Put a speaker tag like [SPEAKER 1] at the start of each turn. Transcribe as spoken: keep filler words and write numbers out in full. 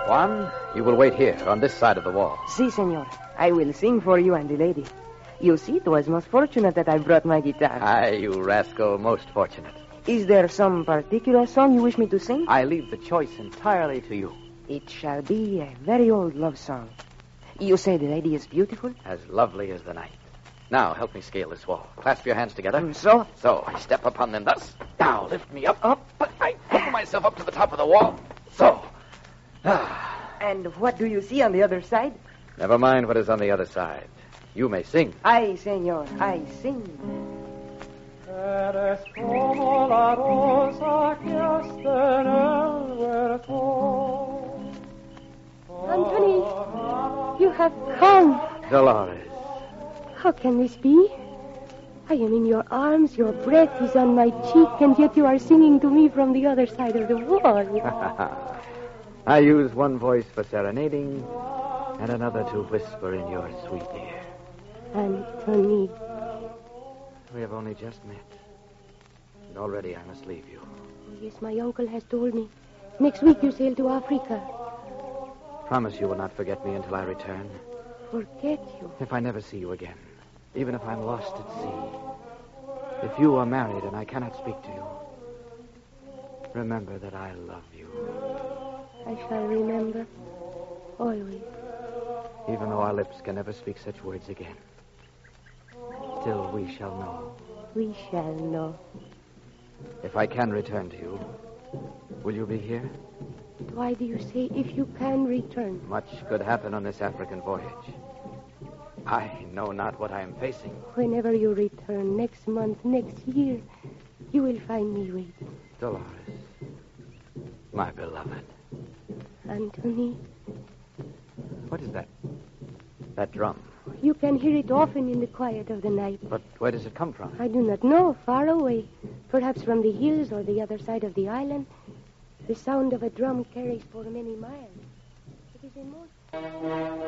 [SPEAKER 1] Juan, you will wait here, on this side of the wall.
[SPEAKER 2] Si, senor. I will sing for you and the lady. You see, it was most fortunate that I brought my guitar.
[SPEAKER 1] Aye, you rascal, most fortunate.
[SPEAKER 2] Is there some particular song you wish me to sing?
[SPEAKER 1] I leave the choice entirely to you.
[SPEAKER 2] It shall be a very old love song. You say the lady is beautiful?
[SPEAKER 1] As lovely as the night. Now, help me scale this wall. Clasp your hands together.
[SPEAKER 2] Mm, so?
[SPEAKER 1] So, I step upon them thus. Now, lift me up, up. But I pull myself up to the top of the wall. So. Ah.
[SPEAKER 2] And what do you see on the other side?
[SPEAKER 1] Never mind what is on the other side. You may sing.
[SPEAKER 2] Ay, senor, I sing.
[SPEAKER 3] Eres como la rosa que hasta en el huerto.
[SPEAKER 4] Anthony, you have come.
[SPEAKER 1] Dolores.
[SPEAKER 4] How can this be? I am in your arms, your breath is on my cheek, and yet you are singing to me from the other side of the wall.
[SPEAKER 1] I use one voice for serenading and another to whisper in your sweet ear.
[SPEAKER 4] Anthony.
[SPEAKER 1] We have only just met. And already I must leave you.
[SPEAKER 4] Oh, yes, my uncle has told me. Next week you sail to Africa.
[SPEAKER 1] Promise you will not forget me until I return.
[SPEAKER 4] Forget you?
[SPEAKER 1] If I never see you again, even if I'm lost at sea, if you are married and I cannot speak to you, remember that I love you.
[SPEAKER 4] I shall remember. Always.
[SPEAKER 1] Even though our lips can never speak such words again. Still, we shall know.
[SPEAKER 4] We shall know.
[SPEAKER 1] If I can return to you, will you be here?
[SPEAKER 4] Why do you say if you can return?
[SPEAKER 1] Much could happen on this African voyage. I know not what I am facing.
[SPEAKER 4] Whenever you return, next month, next year, you will find me waiting.
[SPEAKER 1] Dolores, my beloved.
[SPEAKER 4] Anthony.
[SPEAKER 1] What is that? That drum.
[SPEAKER 4] You can hear it often in the quiet of the night.
[SPEAKER 1] But where does it come from?
[SPEAKER 4] I do not know. Far away. Perhaps from the hills or the other side of the island. The sound of a drum carries for many miles. It is a most...